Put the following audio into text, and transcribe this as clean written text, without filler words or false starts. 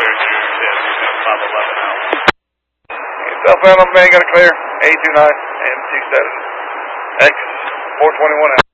clear to 511 out. South Alabama, got a clear. 829 and 2 status. X 421 out.